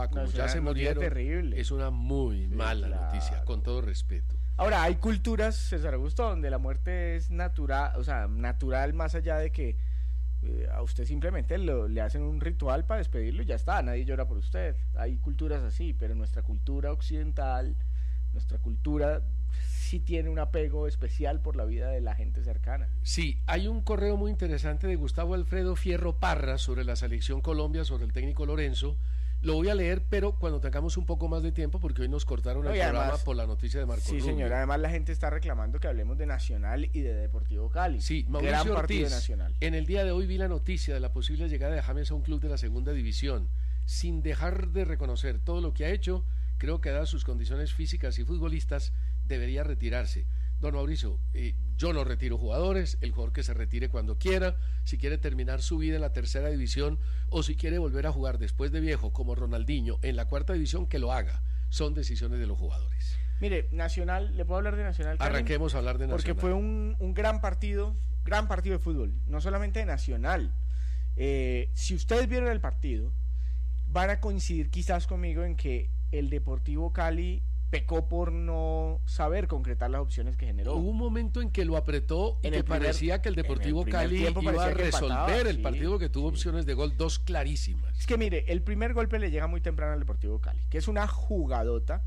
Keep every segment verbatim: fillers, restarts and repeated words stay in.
papá, como no, ya se murieron, terrible. Es una muy sí, mala claro. noticia, con todo respeto. Ahora, hay culturas, César Augusto, donde la muerte es natural, o sea, natural más allá de que eh, a usted simplemente lo, le hacen un ritual para despedirlo y ya está, nadie llora por usted. Hay culturas así, pero nuestra cultura occidental, nuestra cultura sí tiene un apego especial por la vida de la gente cercana. Sí, hay un correo muy interesante de Gustavo Alfredo Fierro Parra sobre la selección Colombia, sobre el técnico Lorenzo. Lo voy a leer, pero cuando tengamos un poco más de tiempo, porque hoy nos cortaron el además, programa por la noticia de Marco Sí, Rubio. Señor, además la gente está reclamando que hablemos de Nacional y de Deportivo Cali. Sí, Mauricio Gran Ortiz, partido nacional. En el día de hoy vi la noticia de la posible llegada de James a un club de la segunda división, sin dejar de reconocer todo lo que ha hecho. Creo que dadas sus condiciones físicas y futbolistas, debería retirarse. Don Mauricio, eh, yo no retiro jugadores, el jugador que se retire cuando quiera, si quiere terminar su vida en la tercera división o si quiere volver a jugar después de viejo como Ronaldinho en la cuarta división, que lo haga. Son decisiones de los jugadores. Mire, Nacional, ¿le puedo hablar de Nacional? Karen? Arranquemos a hablar de Nacional. Porque fue un, un gran partido, gran partido de fútbol, no solamente de Nacional. Eh, si ustedes vieron el partido, van a coincidir quizás conmigo en que el Deportivo Cali pecó por no saber concretar las opciones que generó. Hubo un momento en que lo apretó y en que primer, parecía que el Deportivo el Cali iba a resolver empataba, el sí, partido, que tuvo sí. opciones de gol, dos clarísimas. Es que mire, el primer golpe le llega muy temprano al Deportivo Cali, que es una jugadota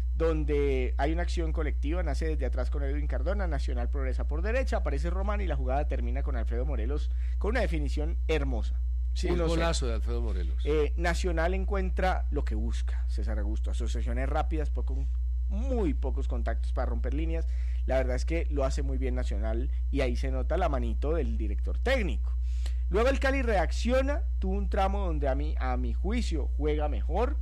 donde hay una acción colectiva, nace desde atrás con Edwin Cardona, Nacional progresa por derecha, aparece Román y la jugada termina con Alfredo Morelos con una definición hermosa. Sí, un golazo de Alfredo Morelos. Eh, Nacional encuentra lo que busca, César Augusto, asociaciones rápidas, poco, muy pocos contactos para romper líneas. La verdad es que lo hace muy bien Nacional y ahí se nota la manito del director técnico. Luego el Cali reacciona, tuvo un tramo donde a mi, a mi juicio juega mejor,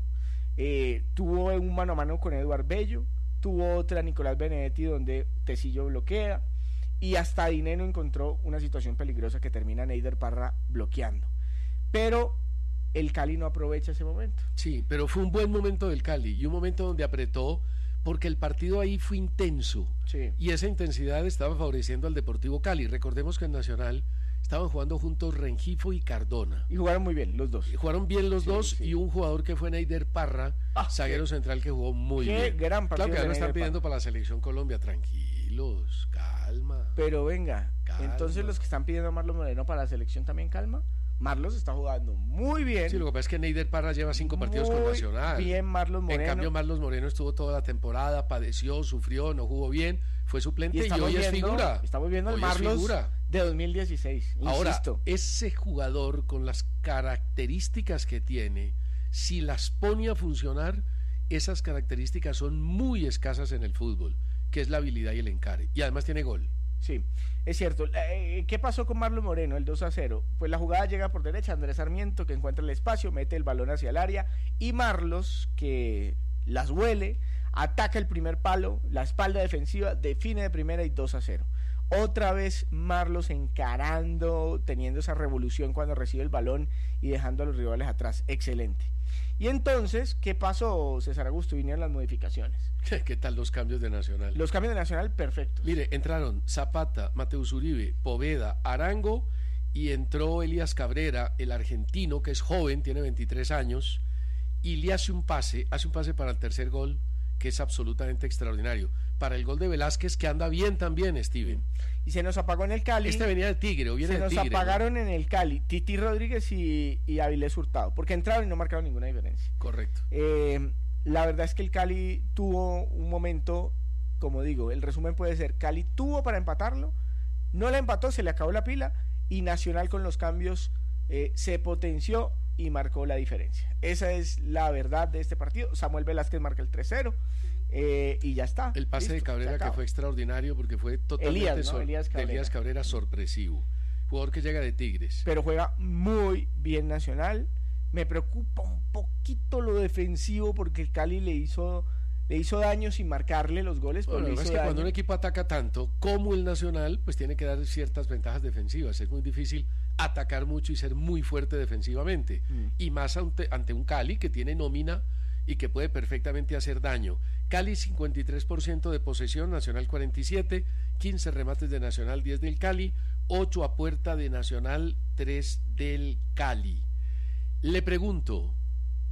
eh, tuvo un mano a mano con Eduard Bello, tuvo otra Nicolás Benedetti donde Tecillo bloquea y hasta Dineno encontró una situación peligrosa que termina Neider Parra bloqueando. Pero el Cali no aprovecha ese momento. Sí, pero fue un buen momento del Cali y un momento donde apretó porque el partido ahí fue intenso sí. y esa intensidad estaba favoreciendo al Deportivo Cali. Recordemos que en Nacional estaban jugando juntos Rengifo y Cardona. Y jugaron muy bien los dos. Y jugaron bien los sí, dos sí. y un jugador que fue Neider Parra, ah, zaguero qué, central que jugó muy qué bien. Gran partido. Claro que ya lo están Neider pidiendo Parra. para la selección Colombia. Tranquilos, calma. Pero venga, calma. Entonces los que están pidiendo a Marlon Moreno para la selección también calma. Marlos está jugando muy bien. Sí, lo que pasa es que Neider Parra lleva cinco partidos muy con Nacional. Bien, Marlos Moreno. En cambio, Marlos Moreno estuvo toda la temporada, padeció, sufrió, no jugó bien, fue suplente y, y hoy viendo, es figura. Estamos viendo el Marlos de dos mil dieciséis. Ahora, insisto. ese jugador con las características que tiene, si las pone a funcionar, esas características son muy escasas en el fútbol, que es la habilidad y el encare. Y además tiene gol. Sí, es cierto. ¿Qué pasó con Marlon Moreno, el dos a cero? Pues la jugada llega por derecha, Andrés Sarmiento que encuentra el espacio, mete el balón hacia el área y Marlos, que las huele, ataca el primer palo, la espalda defensiva, define de primera y dos a cero. Otra vez Marlos encarando, teniendo esa revolución cuando recibe el balón y dejando a los rivales atrás. Excelente. Y entonces, ¿qué pasó, César Augusto? Vinieron las modificaciones. ¿Qué tal los cambios de Nacional? Los cambios de Nacional, perfectos. Mire, entraron Zapata, Mateus Uribe, Poveda, Arango y entró Elías Cabrera, el argentino, que es joven, tiene veintitrés años, y le hace un pase, hace un pase para el tercer gol, que es absolutamente extraordinario. Para el gol de Velázquez, que anda bien también, Steven. Y se nos apagó en el Cali. Este venía de Tigre, o viene se de nos Tigre, apagaron ¿no? en el Cali, Titi Rodríguez y, y Avilés Hurtado, porque entraron y no marcaron ninguna diferencia. Correcto. Eh, la verdad es que el Cali tuvo un momento, como digo, el resumen puede ser, Cali tuvo para empatarlo, no la empató, se le acabó la pila, y Nacional con los cambios eh, se potenció y marcó la diferencia. Esa es la verdad de este partido. Samuel Velázquez marca el tres cero eh, y ya está. El pase listo, de Cabrera que fue extraordinario porque fue totalmente Elías, ¿no? sor- Elías Cabrera. de Elías Cabrera sorpresivo. Jugador que llega de Tigres. Pero juega muy bien Nacional. Me preocupa un poquito lo defensivo porque el Cali le hizo le hizo daño sin marcarle los goles. Bueno, pero lo que le es hizo que daño. cuando un equipo ataca tanto como el Nacional, pues tiene que dar ciertas ventajas defensivas. Es muy difícil atacar mucho y ser muy fuerte defensivamente. Mm. Y más ante, ante un Cali que tiene nómina y que puede perfectamente hacer daño. Cali cincuenta y tres por ciento de posesión, Nacional cuarenta y siete, quince remates de Nacional, diez del Cali, ocho a puerta de Nacional, tres del Cali. Le pregunto,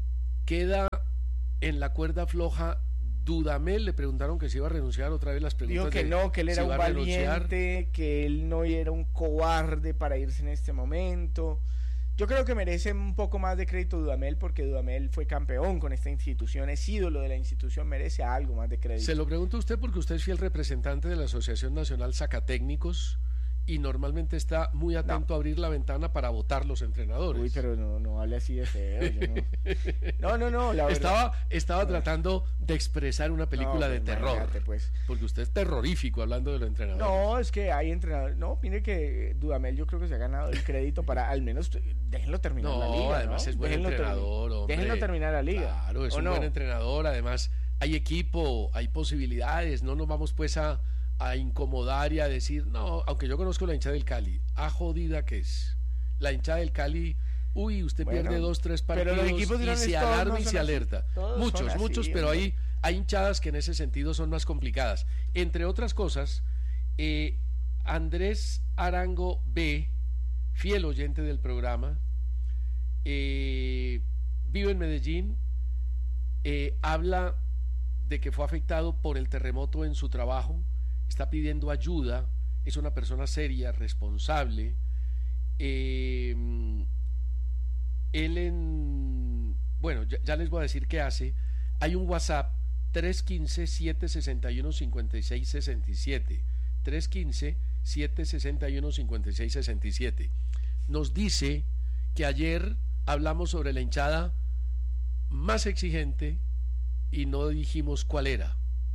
queda en la cuerda floja Dudamel. Le preguntaron que si iba a renunciar, otra vez las preguntas. Dijo que de, no, que él era si un va a valiente, que él no era un cobarde para irse en este momento. Yo creo que merece un poco más de crédito Dudamel, porque Dudamel fue campeón con esta institución, es ídolo de la institución, merece algo más de crédito. Se lo pregunto a usted porque usted es fiel representante de la Asociación Nacional Sacatécnicos y normalmente está muy atento no. a abrir la ventana para votar los entrenadores. Uy, pero no, no hable así de feo. Yo no. no, no, no, la verdad. Estaba, estaba no. tratando de expresar una película no, pues, de terror. Pues. Porque usted es terrorífico hablando de los entrenadores. No, es que hay entrenadores. No, mire que Dudamel yo creo que se ha ganado el crédito para al menos déjenlo terminar no, la liga. Además ¿no? es buen déjenlo entrenador, ter hombre. Déjenlo terminar la liga. Claro, es un no? buen entrenador. Además, hay equipo, hay posibilidades. No nos vamos pues a. a incomodar y a decir, no, aunque yo conozco la hinchada del Cali, a jodida que es. La hinchada del Cali, uy, usted bueno, pierde dos, tres partidos pero los equipos y se alarma no y se alerta. Muchos, así, muchos, pero ¿no? hay, hay hinchadas que en ese sentido son más complicadas. Entre otras cosas, eh, Andrés Arango B, fiel oyente del programa, eh, vive en Medellín, eh, habla de que fue afectado por el terremoto en su trabajo, está pidiendo ayuda, es una persona seria, responsable. Eh, él en... Bueno, ya, ya les voy a decir qué hace. Hay un WhatsApp tres uno cinco, siete seis uno, cinco seis seis siete. tres uno cinco, siete seis uno, cinco seis seis siete. Nos dice que ayer hablamos sobre la hinchada más exigente y no dijimos cuál era.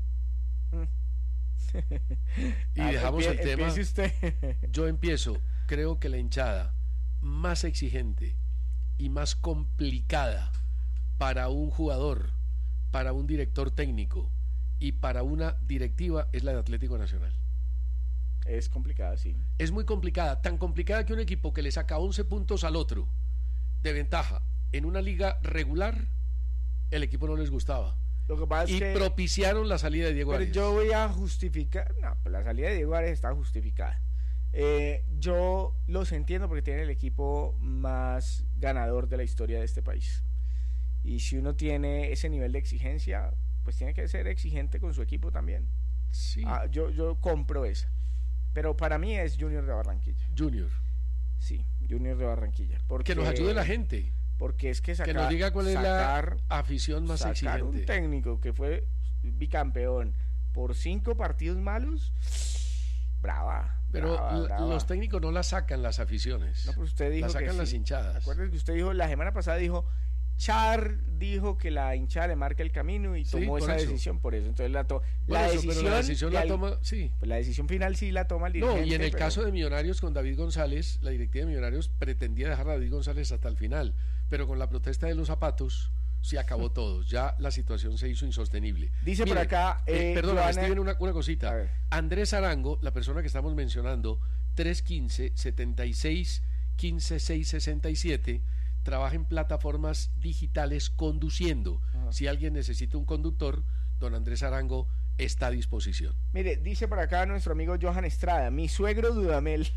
Y ah, dejamos el tema. Usted. Yo empiezo. Creo que la hinchada más exigente y más complicada para un jugador, para un director técnico y para una directiva es la de Atlético Nacional. Es complicada, sí. Es muy complicada, tan complicada que un equipo que le saca once puntos al otro de ventaja en una liga regular, el equipo no les gustaba. Lo que pasa y es que, propiciaron la salida de Diego pero Arias. Yo voy a justificar, no, pues la salida de Diego Arias está justificada. Eh, yo los entiendo porque tienen el equipo más ganador de la historia de este país. Y si uno tiene ese nivel de exigencia, pues tiene que ser exigente con su equipo también. Sí. Ah, yo, yo compro esa. Pero para mí es Junior de Barranquilla. Junior. Sí, Junior de Barranquilla. Porque, que nos ayude la gente. Porque es que sacar, que nos diga cuál sacar, es la afición más sacar exigente. Un técnico que fue bicampeón por cinco partidos malos, brava. Pero brava, brava. Los técnicos no la sacan las aficiones. No, pero usted dijo la sacan que las sí. hinchadas. Acuérdate que usted dijo, la semana pasada dijo, Char dijo que la hinchada le marca el camino y sí, tomó esa eso. decisión por eso. Entonces la, to la, eso, decisión, la decisión la al, toma, sí. Pues la decisión final sí la toma el dirigente. No, y en el pero... caso de Millonarios con David González, la directiva de Millonarios pretendía dejar a David González hasta el final, pero con la protesta de los zapatos se acabó todo. Ya la situación se hizo insostenible. Dice Mire, por acá, eh, eh, perdón, Joana... Steven, una, una cosita. Andrés Arango, la persona que estamos mencionando, tres uno cinco, siete seis, uno cinco seis seis siete, trabaja en plataformas digitales conduciendo. Ajá. Si alguien necesita un conductor, don Andrés Arango está a disposición. Mire, dice por acá nuestro amigo Johan Estrada, mi suegro Dudamel.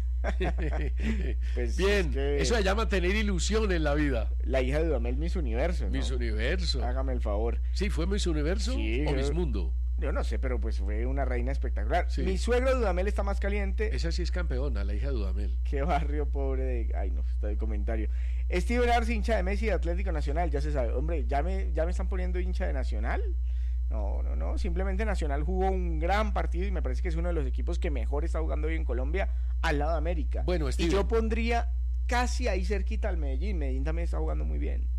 Pues bien, es que eso se llama tener ilusión en la vida. La hija de Dudamel, Miss Universo, ¿no? Miss Universo. Hágame el favor. Sí, ¿fue Miss Universo sí, o yo, Miss Mundo? Yo no sé, pero pues fue una reina espectacular. Sí. Mi suegro Dudamel está más caliente. Esa sí es campeona, la hija de Dudamel. Qué barrio pobre de... Ay, no, está el comentario. Steven Arce, hincha de Messi de Atlético Nacional, ya se sabe. Hombre, ¿ya me, ya me están poniendo hincha de Nacional? No, no, no. Simplemente Nacional jugó un gran partido y me parece que es uno de los equipos que mejor está jugando hoy en Colombia al lado de América. Bueno, Steven, y yo pondría casi ahí cerquita al Medellín. Medellín también está jugando muy bien.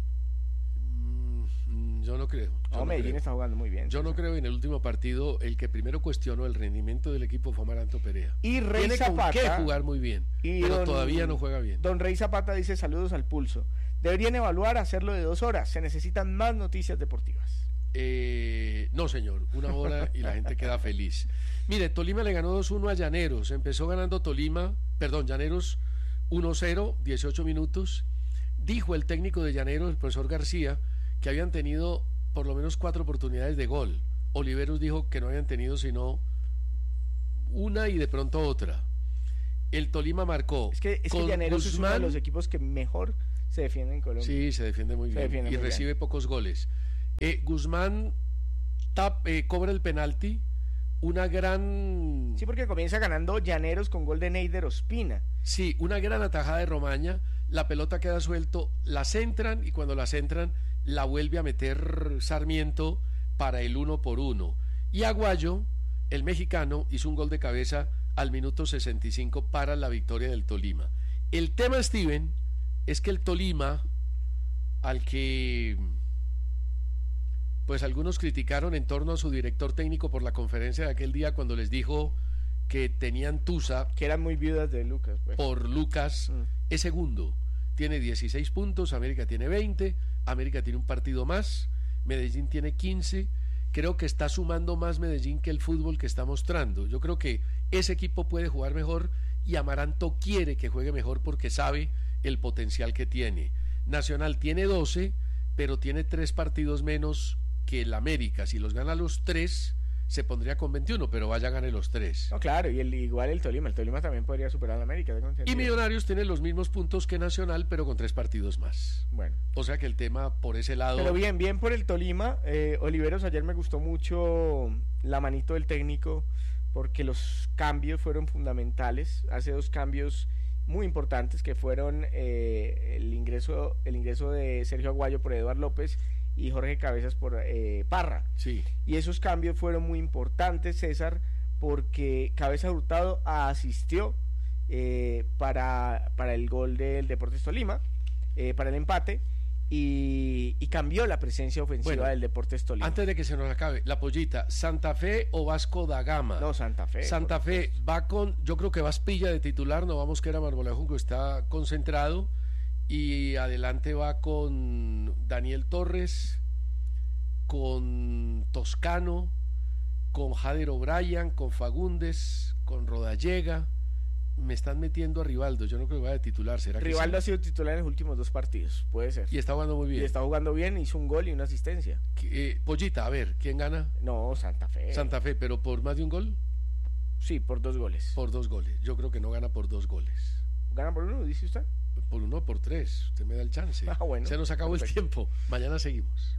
Mm, yo no creo. Yo no, no Medellín creo. está jugando muy bien. Yo no creo. En el último partido, el que primero cuestionó el rendimiento del equipo fue Amaranto Perea. Y Rey Tiene Zapata. Con qué jugar muy bien, y pero don, todavía no juega bien. Don Rey Zapata dice saludos al pulso. Deberían evaluar hacerlo de dos horas. Se necesitan más noticias deportivas. Eh, no, señor, una hora y la gente queda feliz. Mire, Tolima le ganó dos uno a Llaneros. Empezó ganando Tolima, perdón, Llaneros uno cero, dieciocho minutos. Dijo el técnico de Llaneros, el profesor García, que habían tenido por lo menos cuatro oportunidades de gol. Oliveros dijo que no habían tenido sino una y de pronto otra. El Tolima marcó. Es que, es que Llaneros Guzmán, es uno de los equipos que mejor se defiende en Colombia. Sí, se defiende muy bien defiende y muy recibe bien. pocos goles. Eh, Guzmán tap, eh, cobra el penalti, una gran... Sí, porque comienza ganando Llaneros con gol de Neider Ospina. Sí, una gran atajada de Romaña, la pelota queda suelto, la centran y cuando la centran la vuelve a meter Sarmiento para el uno por uno. Y Aguayo, el mexicano, hizo un gol de cabeza al minuto sesenta y cinco para la victoria del Tolima. El tema, Steven, es que el Tolima, al que pues algunos criticaron en torno a su director técnico por la conferencia de aquel día cuando les dijo que tenían tusa, que eran muy viudas de Lucas, pues. Por Lucas, mm. es segundo, tiene dieciséis puntos, América tiene veinte, América tiene un partido más, Medellín tiene quince, creo que está sumando más Medellín que el fútbol que está mostrando. Yo creo que ese equipo puede jugar mejor y Amaranto quiere que juegue mejor porque sabe el potencial que tiene. Nacional tiene doce, pero tiene tres partidos menos que el América. Si los gana los tres, se pondría con veintiuno, pero vaya, gane los tres. No, claro, y el, igual el Tolima, el Tolima también podría superar a América. Y Millonarios tiene los mismos puntos que Nacional, pero con tres partidos más. Bueno. O sea que el tema por ese lado... Pero bien, bien por el Tolima. Eh, Oliveros, ayer me gustó mucho la manito del técnico, porque los cambios fueron fundamentales. Hace dos cambios muy importantes, que fueron eh, el ingreso el ingreso de Sergio Aguayo por Eduardo López y Jorge Cabezas por eh, Parra. Sí. Y esos cambios fueron muy importantes, César, porque Cabezas Hurtado asistió eh, para, para el gol del Deportes Tolima, eh, para el empate, y, y cambió la presencia ofensiva bueno, del Deportes Tolima. Antes de que se nos acabe, la pollita, ¿Santa Fe o Vasco da Gama? No, Santa Fe. Santa Fe va con, yo creo que va Aspilla de titular, no vamos que era Marmolejo, que está concentrado, y adelante va con Daniel Torres, con Toscano, con Jader O'Brien, con Fagundes, con Rodallega. Me están metiendo a Rivaldo, yo no creo que vaya a titular. ¿Será Rivaldo que sí? Ha sido titular en los últimos dos partidos, puede ser. Y está jugando muy bien. Y está jugando bien, hizo un gol y una asistencia. Eh, Pollita, a ver, ¿quién gana? No, Santa Fe. Santa Fe, pero ¿por más de un gol? Sí, por dos goles. Por dos goles, yo creo que no gana por dos goles. ¿Gana por uno, dice usted? Por uno, por tres, usted me da el chance. Ah, bueno, se nos acabó perfecto. El tiempo, mañana seguimos.